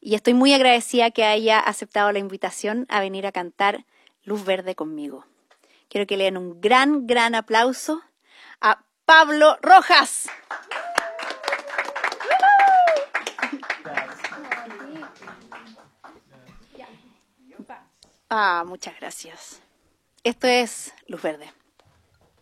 y estoy muy agradecida que haya aceptado la invitación a venir a cantar Luz Verde conmigo. Quiero que le den un gran, gran aplauso a Pablo Rojas. Muchas gracias. Esto es Luz Verde.